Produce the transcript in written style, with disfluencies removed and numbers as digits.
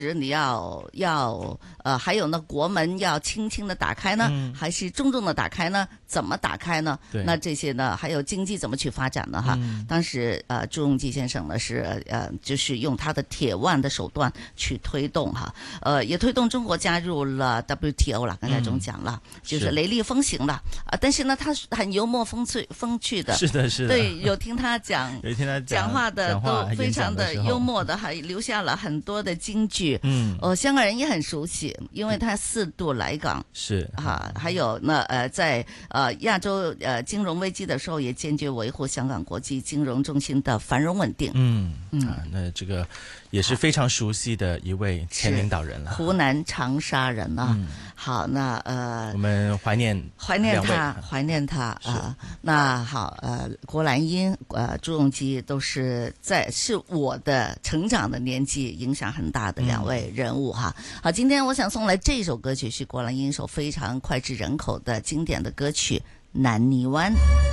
你要还有呢，国门要轻轻的打开呢，还是重重的打开呢？怎么打开呢？那这些呢，还有经济怎么去发展呢？哈，当时朱鎔基先生呢是就是用他的铁腕的手段去推动哈，也推动中国加入了 WTO 了。刚才总讲了，就是雷厉风行了但是呢，他很幽默风趣的， 是的，是的， 对，有听他讲话的都非常的幽默的，还留下了很多的金句。香港人也很熟悉，因为他4度来港， 是还有呢在亚洲金融危机的时候，也坚决维护香港国际金融中心的繁荣稳定。 那这个也是非常熟悉的一位前领导人了， 湖南长沙人啊。好，那我们怀念他那好，郭兰英、朱鎔基都是我的成长的年纪影响很大的2位人物哈。好，今天我想送来这首歌曲是郭兰英一首非常脍炙人口的经典的歌曲《南泥湾》。